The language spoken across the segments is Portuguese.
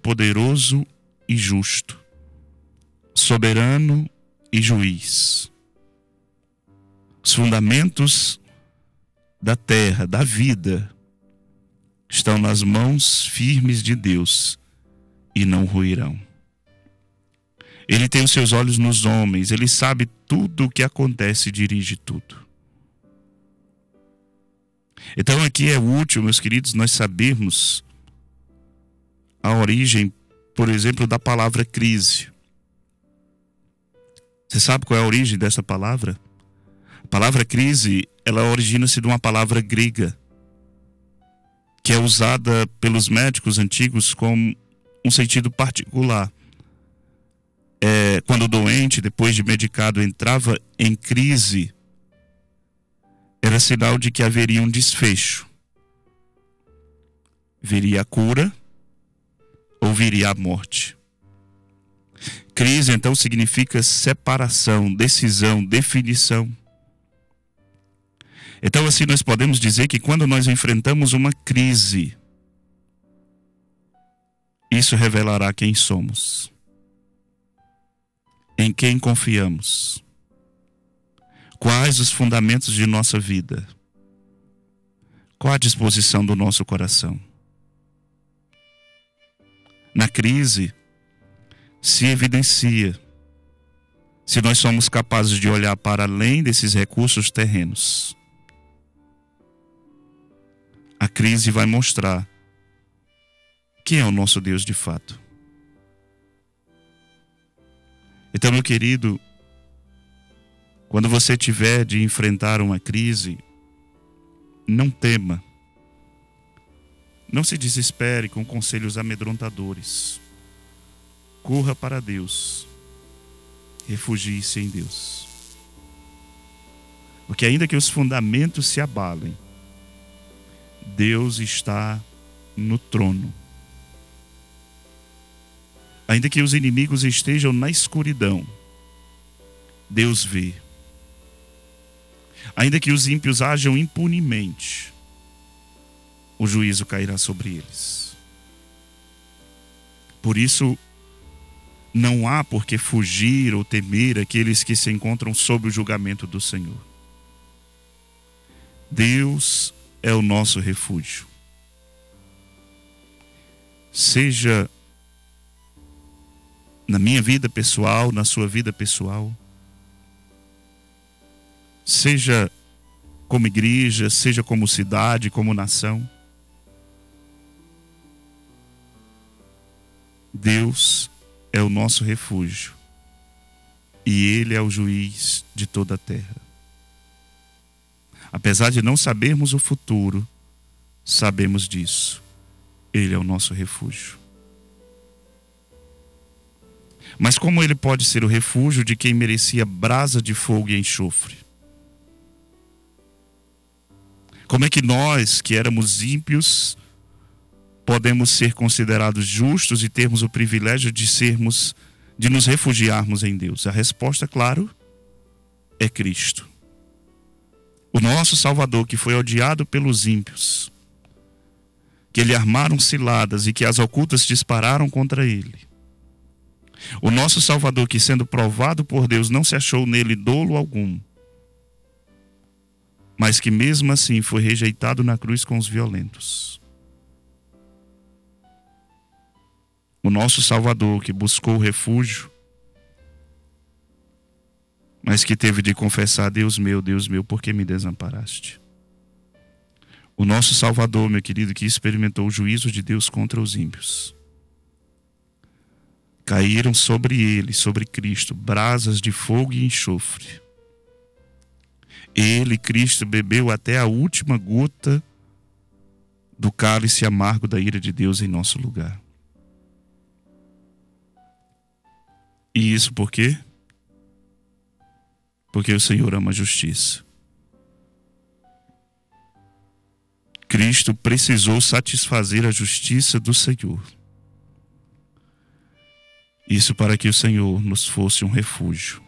poderoso e justo, soberano e juiz. Os fundamentos da terra, da vida, estão nas mãos firmes de Deus e não ruirão. Ele tem os seus olhos nos homens, ele sabe tudo o que acontece e dirige tudo. Então aqui é útil, meus queridos, nós sabermos a origem, por exemplo, da palavra crise. Você sabe qual é a origem dessa palavra? A palavra crise, ela origina-se de uma palavra grega, que é usada pelos médicos antigos com um sentido particular. Quando o doente, depois de medicado, entrava em crise, era sinal de que haveria um desfecho. Viria a cura ou viria a morte. Crise, então, significa separação, decisão, definição. Então, assim, nós podemos dizer que quando nós enfrentamos uma crise, isso revelará quem somos, em quem confiamos, quais os fundamentos de nossa vida, qual a disposição do nosso coração. Na crise, se evidencia se nós somos capazes de olhar para além desses recursos terrenos. A crise vai mostrar quem é o nosso Deus de fato. Então, meu querido, quando você tiver de enfrentar uma crise, não tema. Não se desespere com conselhos amedrontadores. Corra para Deus. Refugie-se em Deus. Porque ainda que os fundamentos se abalem, Deus está no trono. Ainda que os inimigos estejam na escuridão, Deus vê. Ainda que os ímpios ajam impunemente, o juízo cairá sobre eles. Por isso, não há por que fugir ou temer aqueles que se encontram sob o julgamento do Senhor. Deus é o nosso refúgio. Seja na minha vida pessoal, na sua vida pessoal, seja como igreja, seja como cidade, como nação, Deus é o nosso refúgio e Ele é o juiz de toda a terra. Apesar de não sabermos o futuro, sabemos disso. Ele é o nosso refúgio. Mas como Ele pode ser o refúgio de quem merecia brasa de fogo e enxofre? Como é que nós, que éramos ímpios, podemos ser considerados justos e termos o privilégio de nos refugiarmos em Deus? A resposta, claro, é Cristo. O nosso Salvador, que foi odiado pelos ímpios, que lhe armaram ciladas e que as ocultas dispararam contra ele. O nosso Salvador, que sendo provado por Deus, não se achou nele dolo algum, mas que mesmo assim foi rejeitado na cruz com os violentos. O nosso Salvador, que buscou refúgio, mas que teve de confessar: Deus meu, por que me desamparaste? O nosso Salvador, meu querido, que experimentou o juízo de Deus contra os ímpios. Caíram sobre ele, sobre Cristo, brasas de fogo e enxofre. Ele, Cristo, bebeu até a última gota do cálice amargo da ira de Deus em nosso lugar. E isso por quê? Porque o Senhor ama a justiça. Cristo precisou satisfazer a justiça do Senhor. Isso para que o Senhor nos fosse um refúgio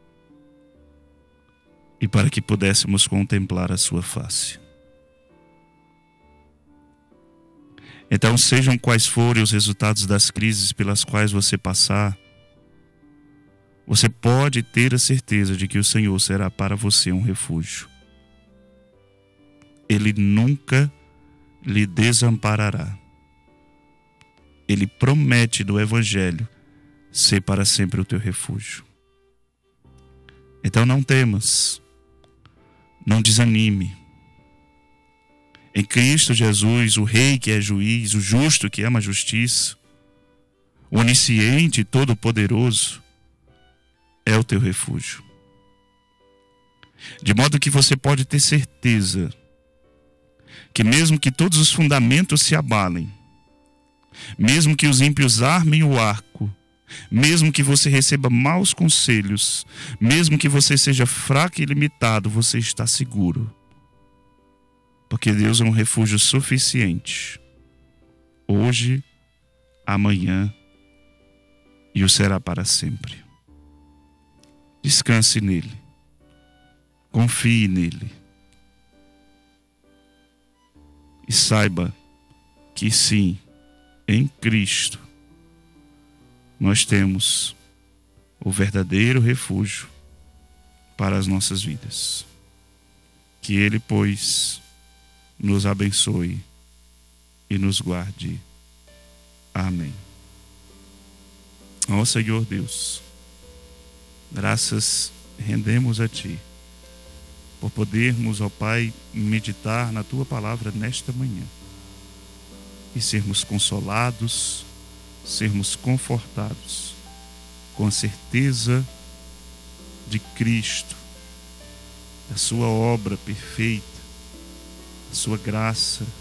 e para que pudéssemos contemplar a sua face. Então, sejam quais forem os resultados das crises pelas quais você passar, você pode ter a certeza de que o Senhor será para você um refúgio. Ele nunca lhe desamparará. Ele promete no Evangelho ser para sempre o teu refúgio. Então não temas, não desanime. Em Cristo Jesus, o Rei que é juiz, o justo que ama a justiça, o onisciente e todo-poderoso, é o teu refúgio. De modo que você pode ter certeza que mesmo que todos os fundamentos se abalem, mesmo que os ímpios armem o arco, mesmo que você receba maus conselhos, mesmo que você seja fraco e limitado, você está seguro. Porque Deus é um refúgio suficiente, hoje, amanhã e o será para sempre. Descanse nele, confie nele e saiba que sim, em Cristo, nós temos o verdadeiro refúgio para as nossas vidas. Que Ele, pois, nos abençoe e nos guarde. Amém. Ó Senhor Deus, graças rendemos a Ti por podermos, ó Pai, meditar na Tua palavra nesta manhã e sermos consolados, sermos confortados com a certeza de Cristo, da Sua obra perfeita, da Sua graça,